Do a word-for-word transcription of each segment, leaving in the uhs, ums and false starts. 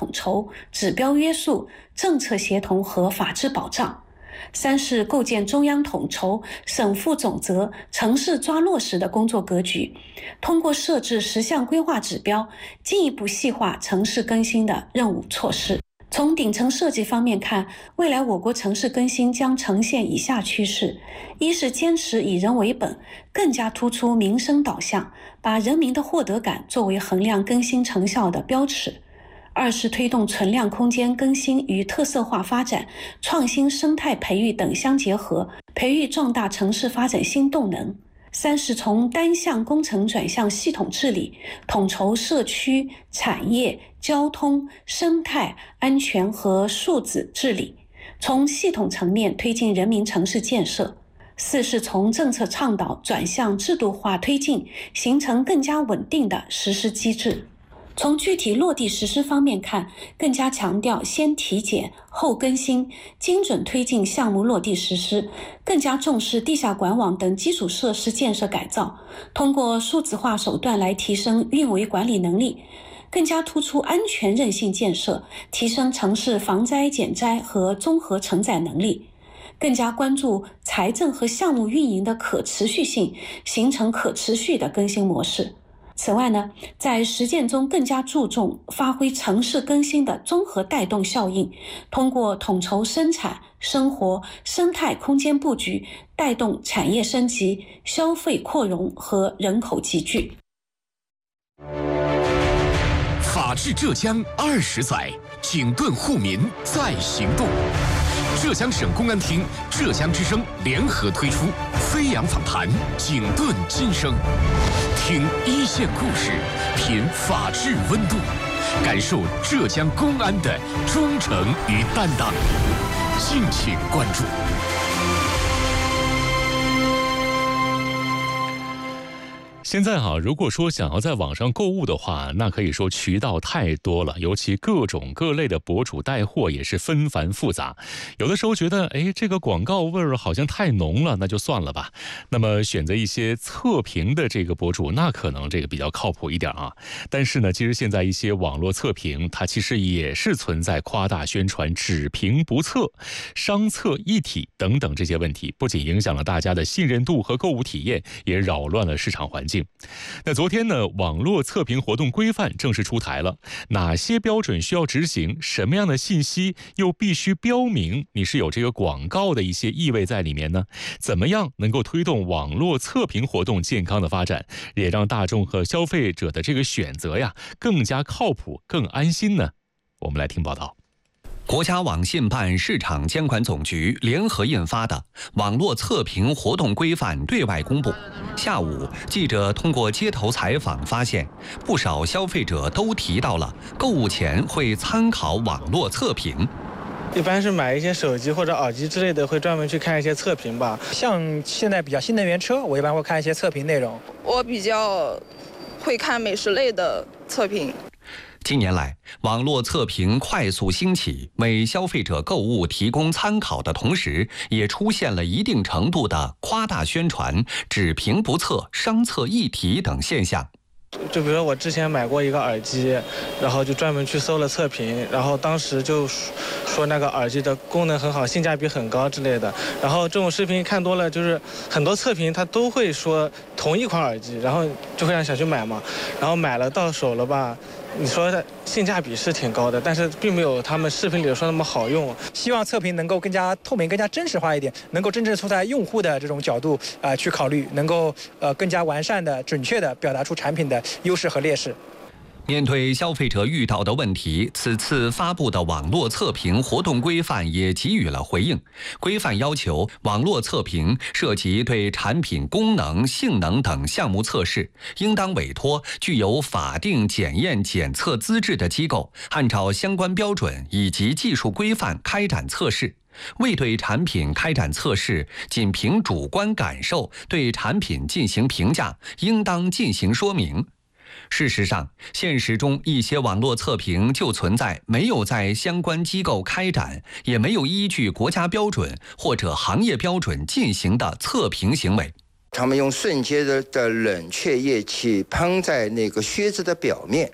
统筹、指标约束、政策协同和法治保障。三是构建中央统筹、省负总责、城市抓落实的工作格局，通过设置十项规划指标，进一步细化城市更新的任务措施。从顶层设计方面看，未来我国城市更新将呈现以下趋势：一是坚持以人为本，更加突出民生导向，把人民的获得感作为衡量更新成效的标尺；二是推动存量空间更新与特色化发展、创新生态培育等相结合，培育壮大城市发展新动能；三是从单项工程转向系统治理，统筹社区、产业、交通、生态、安全和数字治理，从系统层面推进人民城市建设；四是从政策倡导转向制度化推进，形成更加稳定的实施机制。从具体落地实施方面看，更加强调先体检后更新，精准推进项目落地实施，更加重视地下管网等基础设施建设改造，通过数字化手段来提升运维管理能力，更加突出安全韧性建设，提升城市防灾减灾和综合承载能力，更加关注财政和项目运营的可持续性，形成可持续的更新模式。此外呢，在实践中更加注重发挥城市更新的综合带动效应，通过统筹生产、生活、生态空间布局，带动产业升级、消费扩容和人口集聚。 法治浙江二十载，警盾护民在行动。浙江省公安厅、浙江之声联合推出飞扬访谈，警盾今生，听一线故事，品法治温度，感受浙江公安的忠诚与担当。敬请关注。 现在哈，如果说想要在网上购物的话，那可以说渠道太多了，尤其各种各类的博主带货也是纷繁复杂。有的时候觉得，哎，这个广告味儿好像太浓了，那就算了吧。那么选择一些测评的这个博主，那可能这个比较靠谱一点啊。但是呢，其实现在一些网络测评，它其实也是存在夸大宣传、只评不测、商测一体等等这些问题，不仅影响了大家的信任度和购物体验，也扰乱了市场环境。那昨天呢，网络测评活动规范正式出台了，哪些标准需要执行？什么样的信息又必须标明你是有这个广告的一些意味在里面呢？怎么样能够推动网络测评活动健康的发展，也让大众和消费者的这个选择呀更加靠谱、更安心呢？我们来听报道。 国家网信办市场监管总局联合印发的《网络测评活动规范》对外公布。下午，记者通过街头采访发现，不少消费者都提到了购物前会参考网络测评。 一般是买一些手机或者耳机之类的，会专门去看一些测评吧。 像现在比较新能源车，我一般会看一些测评内容。 我比较会看美食类的测评。 近年来，网络测评快速兴起，为消费者购物提供参考的同时，也出现了一定程度的夸大宣传、只评不测、商测一体等现象。 就比如说我之前买过一个耳机，然后就专门去搜了测评，然后当时就说那个耳机的功能很好，性价比很高之类的。然后这种视频看多了，就是很多测评它都会说同一款耳机，然后就会让想去买嘛。然后买了到手了吧，你说的性价比是挺高的，但是并没有他们视频里说那么好用。 希望测评能够更加透明、更加真实化一点，能够真正从在用户的这种角度呃去考虑，能够呃更加完善的、准确的表达出产品的优势和劣势。 面对消费者遇到的问题，此次发布的网络测评活动规范也给予了回应。规范要求，网络测评涉及对产品功能、性能等项目测试，应当委托具有法定检验检测资质的机构，按照相关标准以及技术规范开展测试。未对产品开展测试，仅凭主观感受对产品进行评价，应当进行说明。事实上，现实中一些网络测评就存在没有在相关机构开展，也没有依据国家标准或者行业标准进行的测评行为。 他们用瞬间的的冷却液去喷在那个靴子的表面，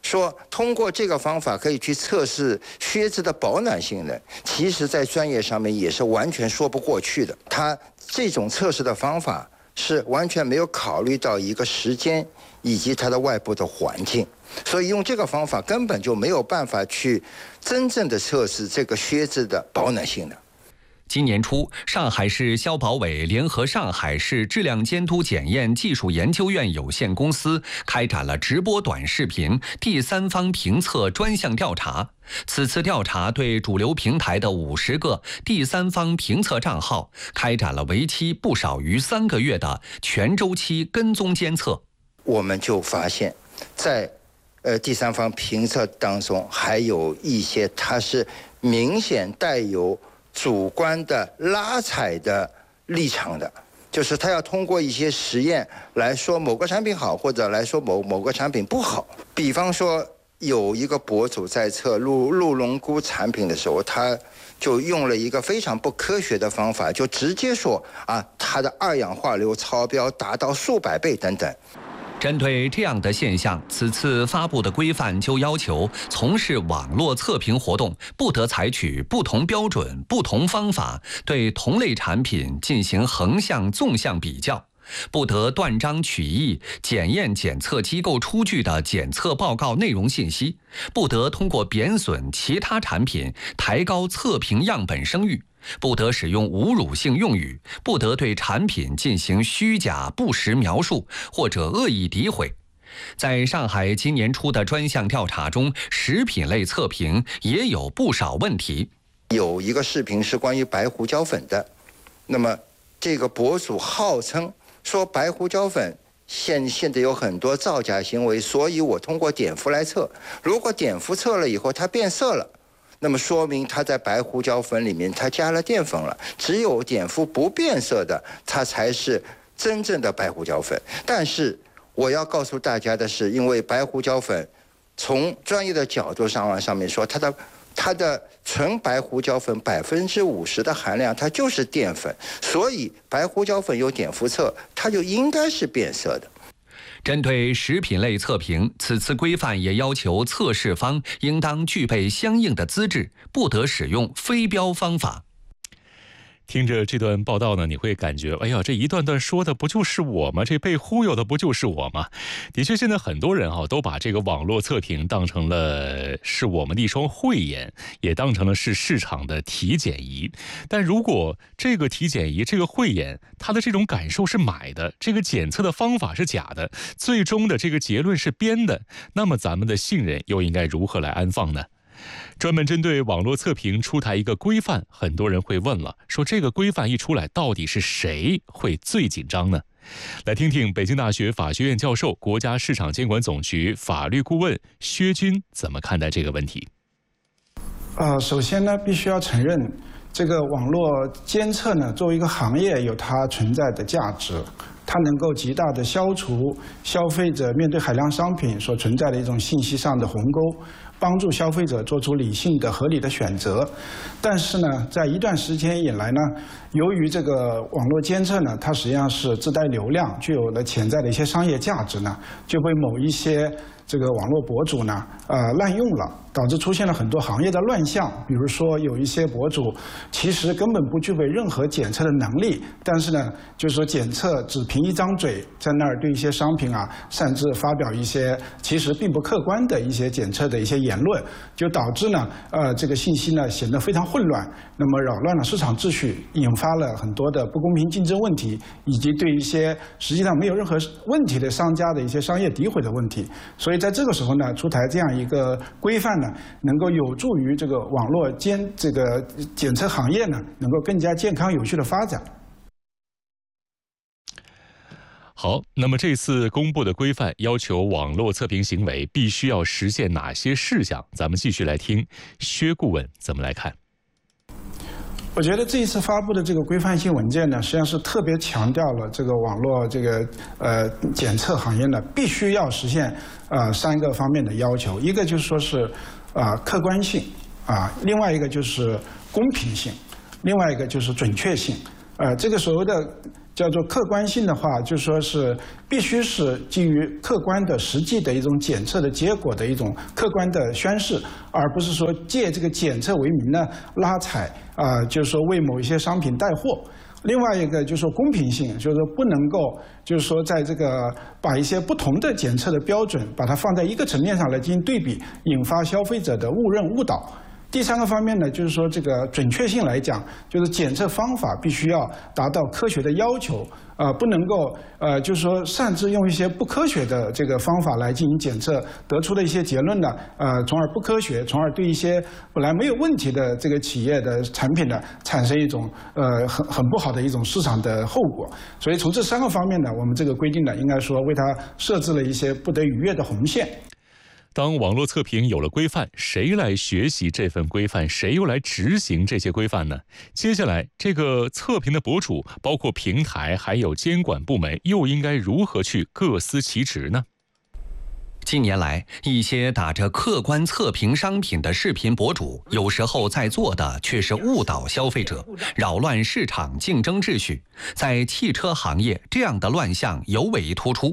说通过这个方法可以去测试靴子的保暖性能，其实在专业上面也是完全说不过去的。它这种测试的方法是完全没有考虑到一个时间以及它的外部的环境，所以用这个方法根本就没有办法去真正的测试这个靴子的保暖性能。 今年初，上海市消保委联合上海市质量监督检验技术研究院有限公司开展了直播短视频第三方评测专项调查。此次调查对主流平台的五十个第三方评测账号开展了为期不少于三个月的全周期跟踪监测。 我们就发现，在呃第三方评测当中，还有一些它是明显带有主观的拉踩的立场的，就是他要通过一些实验来说某个产品好，或者来说某某个产品不好。比方说，有一个博主在测鹿鹿茸菇产品的时候，他就用了一个非常不科学的方法，就直接说啊，它的二氧化硫超标达到数百倍等等。 针对这样的现象，此次发布的规范就要求从事网络测评活动不得采取不同标准、不同方法对同类产品进行横向、纵向比较，不得断章取义检验检测机构出具的检测报告内容信息，不得通过贬损其他产品抬高测评样本声誉，不得使用侮辱性用语，不得对产品进行虚假不实描述或者恶意诋毁。在上海今年初的专项调查中，食品类测评也有不少问题。 有一个视频是关于白胡椒粉的，那么这个博主号称说白胡椒粉现现在有很多造假行为，所以我通过碘伏来测，如果碘伏测了以后它变色了，那么说明它在白胡椒粉里面它加了淀粉了，只有碘伏不变色的它才是真正的白胡椒粉。但是我要告诉大家的是，因为白胡椒粉从专业的角度上上面说，它的它的纯白胡椒粉百分之五十的含量它就是淀粉，所以白胡椒粉有碘伏测，它就应该是变色的。 针对食品类测评，此次规范也要求测试方应当具备相应的资质，不得使用非标方法。 听着这段报道呢，你会感觉，哎呀，这一段段说的不就是我吗？这被忽悠的不就是我吗？的确，现在很多人啊，都把这个网络测评当成了是我们的一双慧眼，也当成了是市场的体检仪。但如果这个体检仪、这个慧眼，它的这种感受是买的，这个检测的方法是假的，最终的这个结论是编的，那么咱们的信任又应该如何来安放呢？专门针对网络测评出台一个规范，很多人会问了，说这个规范一出来，到底是谁会最紧张呢？来听听北京大学法学院教授、国家市场监管总局法律顾问薛军怎么看待这个问题。 呃，首先呢，必须要承认，这个网络监测呢，作为一个行业，有它存在的价值。它能够极大地消除消费者面对海量商品所存在的一种信息上的鸿沟，帮助消费者做出理性的、合理的选择。但是呢，在一段时间以来呢，由于这个网络监测呢，它实际上是自带流量，具有了潜在的一些商业价值呢，就被某一些这个网络博主呢，呃，滥用了，导致出现了很多行业的乱象。比如说，有一些博主其实根本不具备任何检测的能力，但是呢，就是说检测只凭一张嘴，在那儿对一些商品啊，擅自发表一些其实并不客观的一些检测的一些言论，就导致呢，呃，这个信息呢显得非常混乱，那么扰乱了市场秩序，引发了很多的不公平竞争问题，以及对一些实际上没有任何问题的商家的一些商业诋毁的问题。所以在这个时候呢，出台这样一个规范呢，能够有助于这个网络监这个检测行业呢，能够更加健康有序的发展。 好，那么这次公布的规范要求网络测评行为必须要实现哪些事项？咱们继续来听薛顾问怎么来看。 我觉得这一次发布的这个规范性文件呢，实际上是特别强调了这个网络这个呃检测行业呢，必须要实现呃三个方面的要求，一个就是说是啊、呃、客观性啊，另外一个就是公平性，另外一个就是准确性。呃，这个所谓的叫做客观性的话，就说是必须是基于客观的实际的一种检测的结果的一种客观的宣示，而不是说借这个检测为名呢拉踩啊、呃，就是说为某一些商品带货。另外一个就是说公平性，就是说不能够就是说在这个把一些不同的检测的标准把它放在一个层面上来进行对比，引发消费者的误认误导。第三个方面呢，就是说这个准确性来讲，就是检测方法必须要达到科学的要求，呃，不能够呃，就是说擅自用一些不科学的这个方法来进行检测，得出的一些结论呢，呃，从而不科学，从而对一些本来没有问题的这个企业的产品呢，产生一种呃很很不好的一种市场的后果。所以从这三个方面呢，我们这个规定呢，应该说为它设置了一些不得逾越的红线。 当网络测评有了规范，谁来学习这份规范？谁又来执行这些规范呢？接下来，这个测评的博主，包括平台还有监管部门，又应该如何去各司其职呢？ 近年来，一些打着客观测评商品的视频博主，有时候在做的却是误导消费者，扰乱市场竞争秩序。在汽车行业，这样的乱象尤为突出。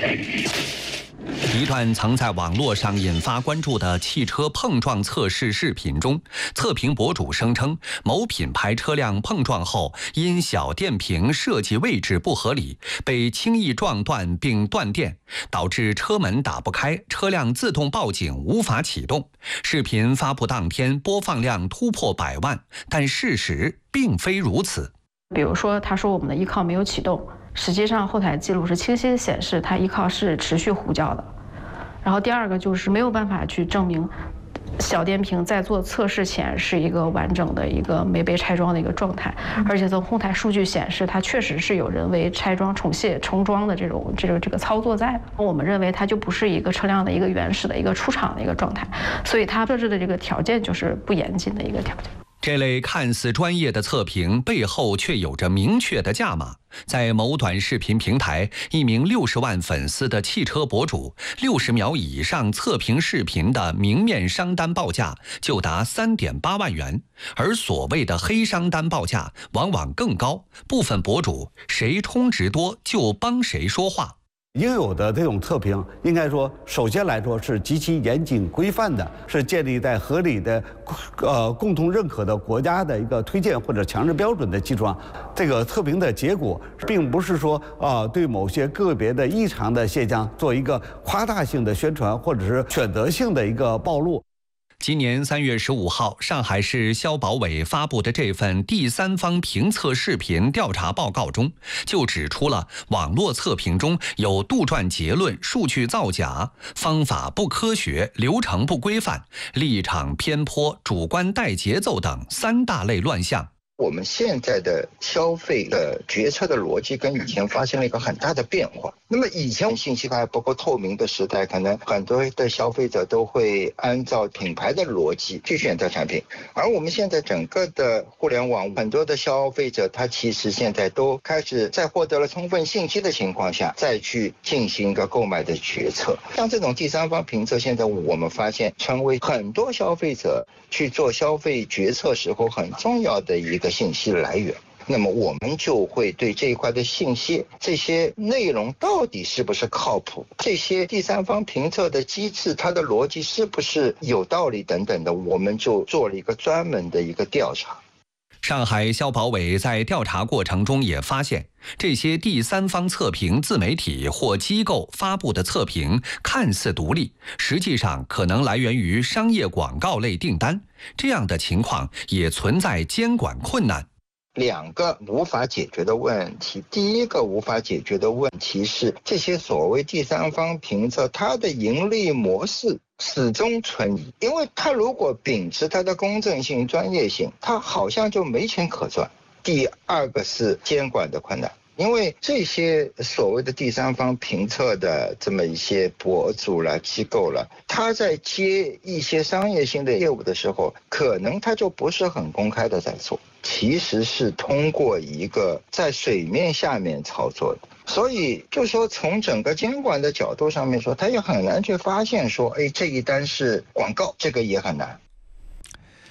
一段曾在网络上引发关注的汽车碰撞测试视频中，测评博主声称某品牌车辆碰撞后，因小电瓶设计位置不合理，被轻易撞断并断电，导致车门打不开，车辆自动报警无法启动。视频发布当天播放量突破百万，但事实并非如此。 比如说，他说我们的 e-call 没有启动，实际上后台记录是清晰显示它 e-call 是持续呼叫的。然后第二个就是没有办法去证明小电瓶在做测试前是一个完整的一个没被拆装的一个状态，而且从后台数据显示，它确实是有人为拆装、重卸、重装的这种这个这个操作在的。我们认为它就不是一个车辆的一个原始的一个出厂的一个状态，所以它设置的这个条件就是不严谨的一个条件。 这类看似专业的测评背后却有着明确的价码。在某短视频平台，一名六十万粉丝的汽车博主，六十秒以上测评视频的明面商单报价就达三点八万元，而所谓的黑商单报价往往更高。部分博主谁充值多就帮谁说话。 应有的这种测评，应该说，首先来说是极其严谨规范的，是建立在合理的、呃共同认可的国家的一个推荐或者强制标准的基础上。这个测评的结果，并不是说啊、呃、对某些个别的异常的现象做一个夸大性的宣传，或者是选择性的一个暴露。 今年三月十五号，上海市消保委发布的这份第三方评测视频调查报告中，就指出了网络测评中有杜撰结论、数据造假、方法不科学、流程不规范、立场偏颇、主观带节奏等三大类乱象。 我们现在的消费的决策的逻辑跟以前发生了一个很大的变化。那么以前信息还不够透明的时代，可能很多的消费者都会按照品牌的逻辑去选择产品，而我们现在整个的互联网，很多的消费者他其实现在都开始在获得了充分信息的情况下，再去进行一个购买的决策。像这种第三方评测，现在我们发现成为很多消费者去做消费决策时候很重要的一个信息来源。那么我们就会对这一块的信息，这些内容到底是不是靠谱，这些第三方评测的机制它的逻辑是不是有道理等等的，我们就做了一个专门的一个调查。 上海消保委在调查过程中也发现，这些第三方测评自媒体或机构发布的测评看似独立，实际上可能来源于商业广告类订单，这样的情况也存在监管困难。 两个无法解决的问题，第一个无法解决的问题是，这些所谓第三方评测，它的盈利模式始终存疑，因为它如果秉持它的公正性、专业性，它好像就没钱可赚。第二个是监管的困难。因为这些所谓的第三方评测的这么一些博主啦、机构啦，他在接一些商业性的业务的时候，可能他就不是很公开的在做，其实是通过一个在水面下面操作的。所以就说从整个监管的角度上面说，他也很难去发现说，哎，这一单是广告，这个也很难。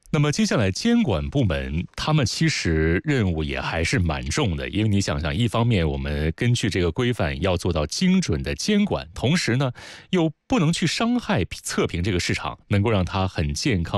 那么接下来监管部门他们其实任务也还是蛮重的，因为你想想，一方面我们根据这个规范要做到精准的监管，同时呢又不能去伤害测评这个市场，能够让它很健康